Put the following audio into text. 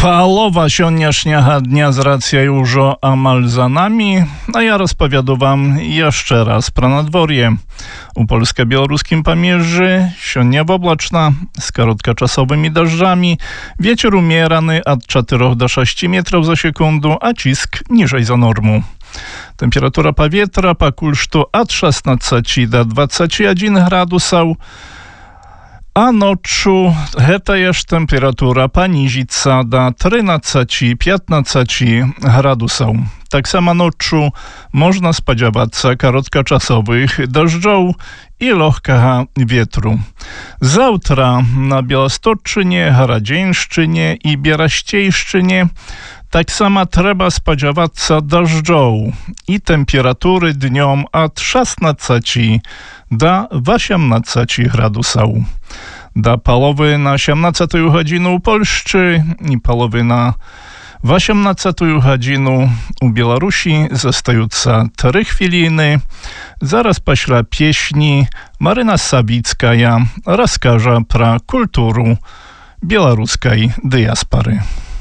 Palowa sioniaśniacha dnia z racja już amal za nami, a ja rozpowiadu wam jeszcze raz pro nadworje. U polsko-białoruskim Pamierzy sionia oblaczna z krótkoczasowymi deszczami, wieczór umierany od 4 do 6 metrów za sekundę, a cisk niżej za normu. Temperatura powietrza pakulsztu od 16 do 21 gradusów, a noczu heta jest temperatura ponizica do 13-15 gradusów. Tak samo noczu można spodziewać się krótkoczasowych deszczów i lekkiego wiatru. Zawtra na Białostoczynie, Radzińszczynie i Bieraściejszczynie tak samo trzeba spodziewać się deszczów i temperatury dniom od 16 do 18 gradusów. Do połowy na 18 godzinę u Polszczy i połowy na 18 godzinę u Białorusi zostające 3 chwiliny. Zaraz pośle pieśni Maryna Sawickaja rozkaże pro kulturę białoruskiej diaspory.